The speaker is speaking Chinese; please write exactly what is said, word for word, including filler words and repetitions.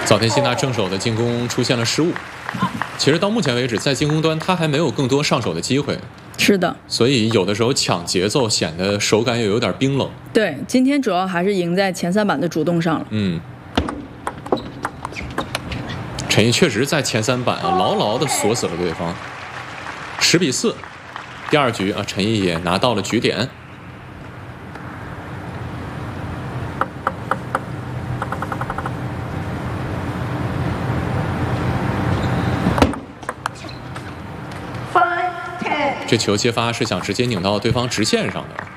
早田希娜正手的进攻出现了失误。其实到目前为止，在进攻端他还没有更多上手的机会。 是的， 所以有的时候抢节奏显得手感也有点冰冷。 对，今天主要还是赢在前三板的主动上了。 嗯，陈毅确实在前三板啊牢牢地锁死了对方。十比四，第二局啊，陈毅也拿到了局点。这球接发是想直接拧到对方直线上的。